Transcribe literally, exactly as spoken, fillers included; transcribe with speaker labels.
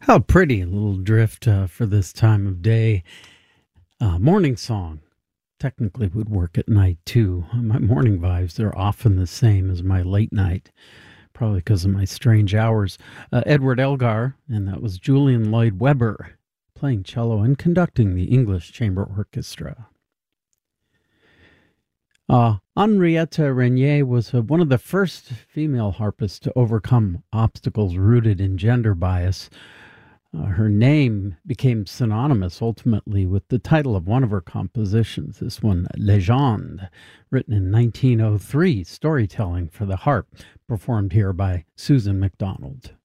Speaker 1: How pretty, a little drift uh, for this time of day. Uh, morning song technically would work at night too. My morning vibes are often the same as my late night, probably because of my strange hours. Uh, Edward Elgar, and that was Julian Lloyd Webber playing cello and conducting the English Chamber Orchestra. Uh, Henrietta Renier was uh, one of the first female harpists to overcome obstacles rooted in gender bias. Uh, her name became synonymous ultimately with the title of one of her compositions, this one, Legende, written in nineteen oh three, storytelling for the harp, performed here by Susan MacDonald.